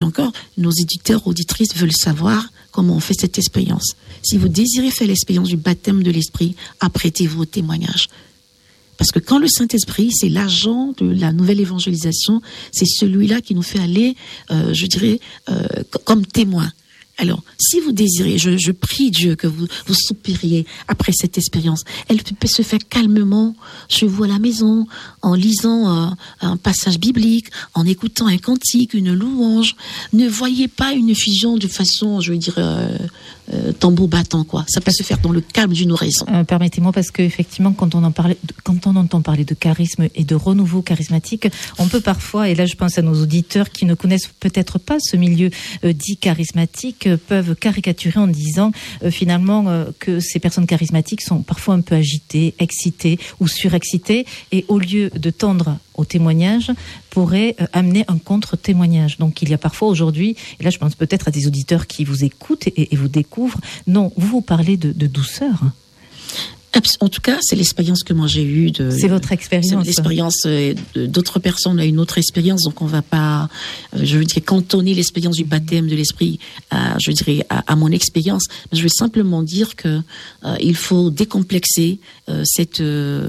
encore, nos éditeurs, auditrices veulent savoir comment on fait cette expérience. Si vous désirez faire l'expérience du baptême de l'Esprit, apprêtez-vous au témoignage. Parce que quand le Saint-Esprit, c'est l'agent de la nouvelle évangélisation, c'est celui-là qui nous fait aller, comme témoin. Alors, si vous désirez, je prie Dieu que vous soupiriez après cette expérience. Elle peut se faire calmement chez vous à la maison, en lisant un passage biblique, en écoutant un cantique, une louange. Ne voyez pas une fusion de façon, tambour battant, quoi. Ça peut se faire dans le calme d'une oraison. Permettez-moi, parce que effectivement, quand on entend parler de charisme et de renouveau charismatique, on peut parfois, et là je pense à nos auditeurs qui ne connaissent peut-être pas ce milieu dit charismatique, peuvent caricaturer en disant finalement que ces personnes charismatiques sont parfois un peu agitées, excitées ou surexcitées, et au lieu de tendre au témoignage, pourrait amener un contre-témoignage. Donc il y a parfois aujourd'hui, et là je pense peut-être à des auditeurs qui vous écoutent et vous découvrent, non, vous parlez de douceur. En tout cas, c'est l'expérience que moi j'ai eue. C'est votre expérience. C'est l'expérience d'autres personnes a une autre expérience, donc on va pas, cantonner l'expérience du baptême de l'Esprit à mon expérience. Je veux simplement dire que il faut décomplexer cette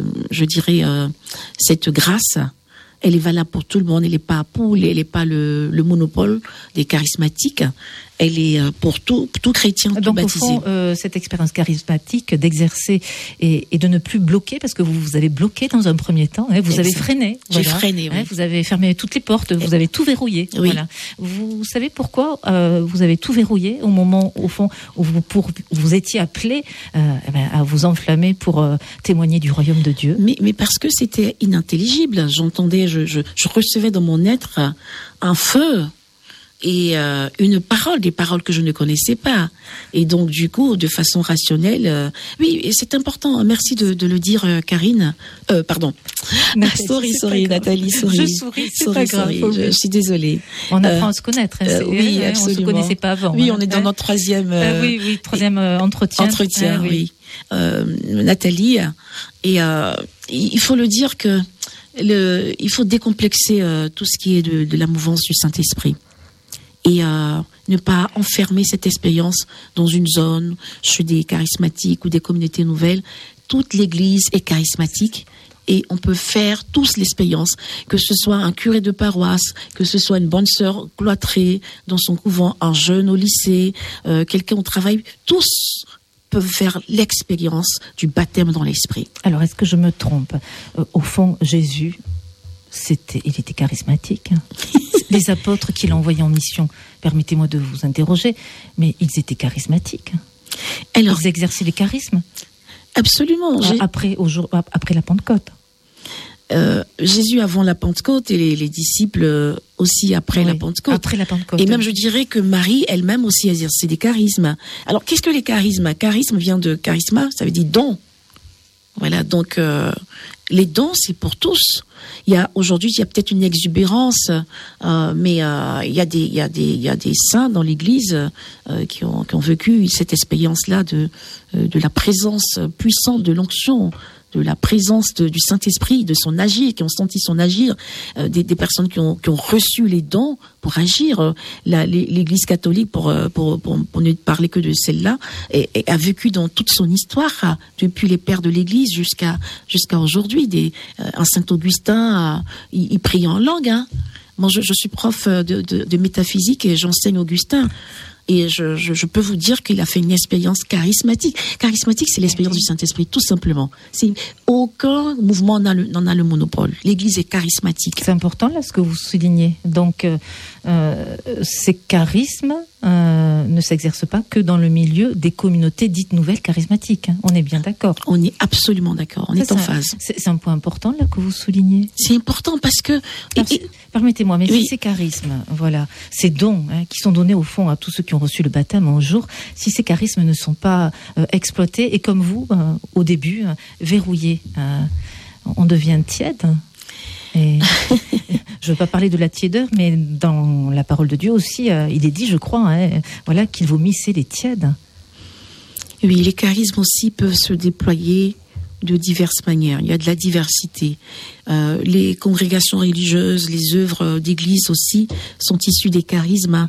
grâce. Elle est valable pour tout le monde. Elle n'est pas le monopole des charismatiques. Elle est pour tout chrétien, tout baptisé. Donc, au fond, cette expérience charismatique d'exercer et de ne plus bloquer, parce que vous avez bloqué dans un premier temps, hein, vous avez freiné. J'ai freiné, oui. Vous avez fermé toutes les portes, vous avez tout verrouillé. Oui. Voilà. Vous savez pourquoi vous avez tout verrouillé au moment, au fond, où vous étiez appelé à vous enflammer pour témoigner du royaume de Dieu. Mais parce que c'était inintelligible. J'entendais, je recevais dans mon être un feu et des paroles que je ne connaissais pas. Et donc, du coup, de façon rationnelle, oui, et c'est important. Merci de le dire, Karine. Pardon. Nathalie, sorry. Je souris, c'est pas grave. Je suis désolée. On apprend à se connaître. Oui, absolument. On se connaissait pas avant. Oui, on est dans notre troisième... troisième entretien. Oui. Nathalie. Et il faut le dire que il faut décomplexer tout ce qui est de la mouvance du Saint-Esprit. Et ne pas enfermer cette expérience dans une zone, chez des charismatiques ou des communautés nouvelles. Toute l'Église est charismatique et on peut faire tous l'expérience, que ce soit un curé de paroisse, que ce soit une bonne sœur cloîtrée dans son couvent, un jeune au lycée, quelqu'un au travail, tous peuvent faire l'expérience du baptême dans l'Esprit. Alors, est-ce que je me trompe ? Au fond, Jésus, il était charismatique. Les apôtres qu'il a envoyés en mission, permettez-moi de vous interroger, mais ils étaient charismatiques. Alors, ils exerçaient les charismes. Absolument. Après la Pentecôte. Jésus avant la Pentecôte et les disciples aussi après la Pentecôte. Après la Pentecôte. Et même je dirais que Marie elle-même aussi exerçait des charismes. Alors qu'est-ce que les charismes ? Charisme vient de charisma, ça veut dire don. Voilà, donc les dons, c'est pour tous. Aujourd'hui, il y a peut-être une exubérance, mais il y a des saints dans l'Église qui ont vécu cette expérience-là de la présence puissante de l'onction, de la présence du Saint-Esprit, de son agir, qui ont senti son agir, des personnes qui ont reçu les dons pour agir. L'Église catholique, pour ne parler que de celle-là, a vécu dans toute son histoire, depuis les pères de l'Église jusqu'à aujourd'hui. Un Saint-Augustin, il prie en langue. Hein. Moi, je suis prof de métaphysique et j'enseigne Augustin. Et je peux vous dire qu'il a fait une expérience charismatique. Charismatique, c'est l'expérience du Saint-Esprit, tout simplement. Aucun mouvement n'en a le monopole. L'Église est charismatique. C'est important, là, ce que vous soulignez. Donc, ces charismes ne s'exercent pas que dans le milieu des communautés dites nouvelles charismatiques. Hein. On est bien d'accord. On est absolument d'accord. On est en phase. C'est un point important, là, que vous soulignez. C'est important parce que... Permettez-moi, mais si ces charismes, voilà, ces dons qui sont donnés au fond à tous ceux qui ont reçu le baptême un jour, si ces charismes ne sont pas exploités, et comme vous, au début, verrouillés, on devient tiède. Et je ne veux pas parler de la tiédeur, mais dans la parole de Dieu aussi, il est dit, je crois, voilà, qu'il vomissait les tièdes. Oui, les charismes aussi peuvent se déployer de diverses manières. Il y a de la diversité. Les congrégations religieuses, les œuvres d'église aussi sont issues des charismes.